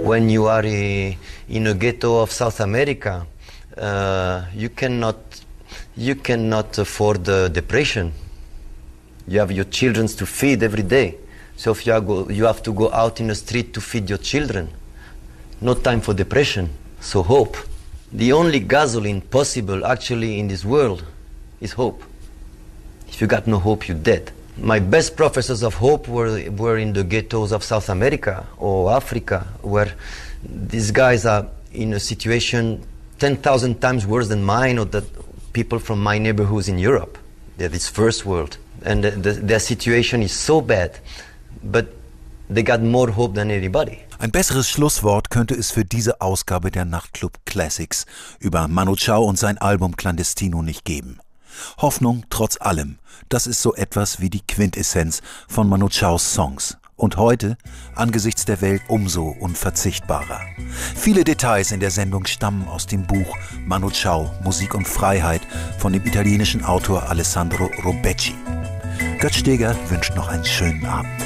When you are in a ghetto of South America, you cannot afford depression. You have your children to feed every day. So if you have to go out in the street to feed your children. No time for depression. So hope. The only gasoline possible actually in this world is hope. If you got no hope, you're dead. My best professors of hope were in the ghettos of South America or Africa, where these guys are in a situation 10,000 times worse than mine or the people from my neighborhoods in Europe. They're this first world. And their situation is so bad, but they got more hope than anybody. Ein besseres Schlusswort könnte es für diese Ausgabe der Nachtclub Classics über Manu Chao und sein Album Clandestino nicht geben. Hoffnung trotz allem, das ist so etwas wie die Quintessenz von Manu Chaos Songs. Und heute, angesichts der Welt, umso unverzichtbarer. Viele Details in der Sendung stammen aus dem Buch Manu Chao, Musik und Freiheit von dem italienischen Autor Alessandro Robecci. Götz Steger wünscht noch einen schönen Abend.